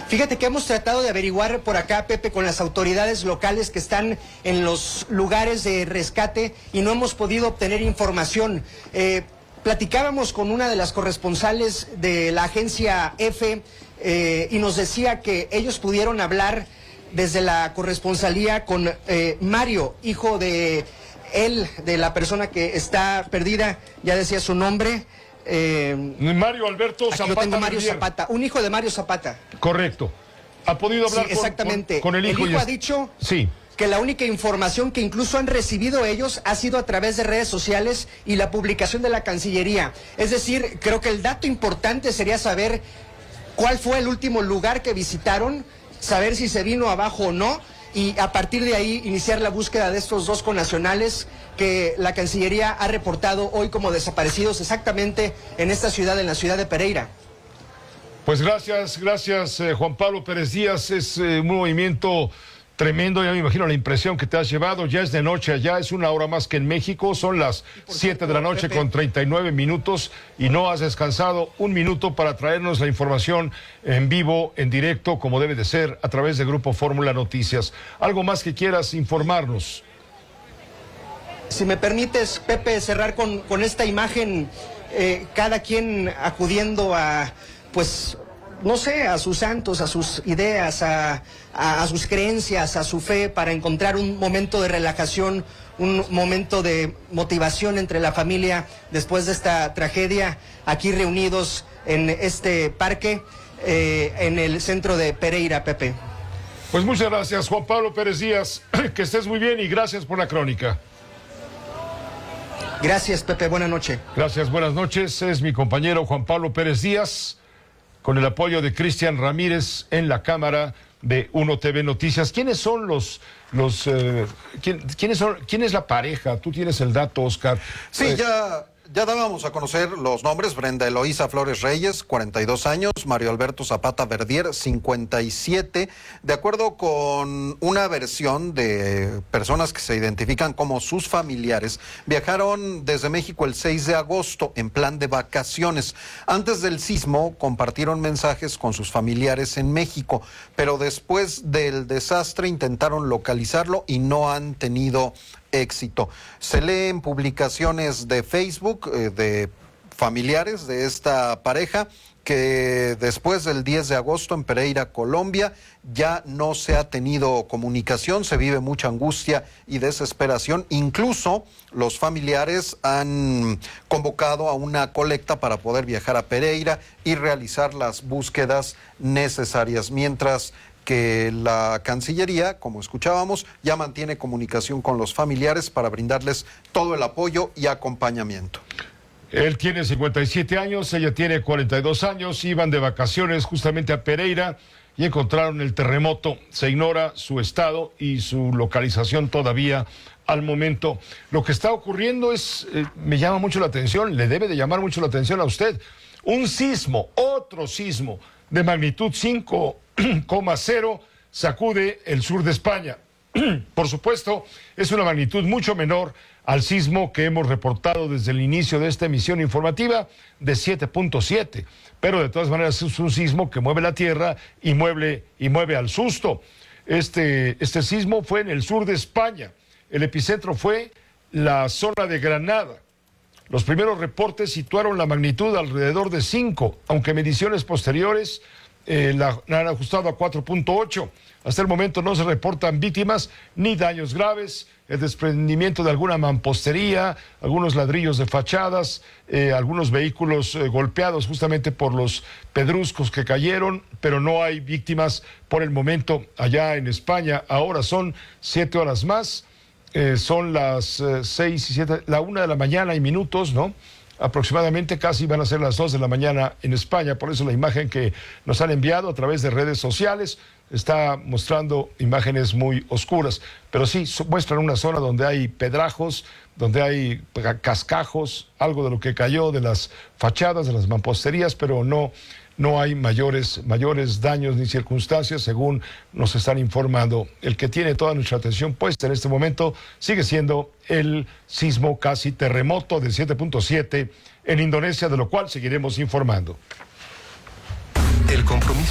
Fíjate que hemos tratado de averiguar por acá, Pepe, con las autoridades locales que están en los lugares de rescate y no hemos podido obtener información. Platicábamos con una de las corresponsales de la agencia EFE y nos decía que ellos pudieron hablar desde la corresponsalía con Mario, hijo de él, de la persona que está perdida, ya decía su nombre. Mario Alberto Zapata. Aquí lo tengo, Mario Verdier. Zapata, un hijo de Mario Zapata. Correcto. ¿Ha podido hablar Sí, exactamente. con el hijo? El hijo ha dicho sí, que la única información que incluso han recibido ellos ha sido a través de redes sociales y la publicación de la Cancillería. Es decir, creo que el dato importante sería saber cuál fue el último lugar que visitaron, saber si se vino abajo o no, y a partir de ahí iniciar la búsqueda de estos dos connacionales que la Cancillería ha reportado hoy como desaparecidos exactamente en esta ciudad, en la ciudad de Pereira. Pues gracias Juan Pablo Pérez Díaz. Es un movimiento tremendo, ya me imagino la impresión que te has llevado. Ya es de noche allá, es una hora más que en México, son las 7 de la noche, Pepe, con 39 minutos y no has descansado un minuto para traernos la información en vivo, en directo, como debe de ser, a través de Grupo Fórmula Noticias. ¿Algo más que quieras informarnos? Si me permites, Pepe, cerrar con esta imagen, cada quien acudiendo a, pues, no sé, a sus santos, a sus ideas, a sus creencias, a su fe, para encontrar un momento de relajación, un momento de motivación entre la familia después de esta tragedia, aquí reunidos en este parque, en el centro de Pereira, Pepe. Pues muchas gracias, Juan Pablo Pérez Díaz, que estés muy bien y gracias por la crónica. Gracias, Pepe, buenas noches. Gracias, buenas noches. Es mi compañero Juan Pablo Pérez Díaz, con el apoyo de Cristian Ramírez en la cámara de Uno TV Noticias. ¿Quiénes son quién es la pareja? Tú tienes el dato, Oscar. Sí, ya dábamos a conocer los nombres: Brenda Eloísa Flores Reyes, 42 años, Mario Alberto Zapata Verdier, 57. De acuerdo con una versión de personas que se identifican como sus familiares, viajaron desde México el 6 de agosto en plan de vacaciones. Antes del sismo compartieron mensajes con sus familiares en México, pero después del desastre intentaron localizarlo y no han tenido éxito. Se lee en publicaciones de Facebook de familiares de esta pareja que después del 10 de agosto en Pereira, Colombia, ya no se ha tenido comunicación, se vive mucha angustia y desesperación. Incluso los familiares han convocado a una colecta para poder viajar a Pereira y realizar las búsquedas necesarias, mientras que la Cancillería, como escuchábamos, ya mantiene comunicación con los familiares para brindarles todo el apoyo y acompañamiento. Él tiene 57 años, ella tiene 42 años, iban de vacaciones justamente a Pereira y encontraron el terremoto. Se ignora su estado y su localización todavía al momento. Lo que está ocurriendo es, me llama mucho la atención, le debe de llamar mucho la atención a usted. Un sismo, otro sismo de magnitud 5,0 sacude el sur de España. Por supuesto, es una magnitud mucho menor al sismo que hemos reportado desde el inicio de esta emisión informativa de 7.7, pero de todas maneras es un sismo que mueve la tierra y mueve al susto. Este sismo fue en el sur de España. El epicentro fue la zona de Granada. Los primeros reportes situaron la magnitud alrededor de 5, aunque mediciones posteriores la han ajustado a 4.8. Hasta el momento no se reportan víctimas ni daños graves. El desprendimiento de alguna mampostería, algunos ladrillos de fachadas, algunos vehículos golpeados justamente por los pedruscos que cayeron, pero no hay víctimas por el momento allá en España. Ahora son 7 horas más, son las 6 y 7, la 1 de la mañana y minutos, ¿no? Aproximadamente casi van a ser las 2 de la mañana en España, por eso la imagen que nos han enviado a través de redes sociales está mostrando imágenes muy oscuras, pero sí muestran una zona donde hay pedrajos, donde hay cascajos, algo de lo que cayó de las fachadas, de las mamposterías, pero no hay mayores daños ni circunstancias, según nos están informando. El que tiene toda nuestra atención puesta en este momento sigue siendo el sismo casi terremoto de 7.7 en Indonesia, de lo cual seguiremos informando. El compromiso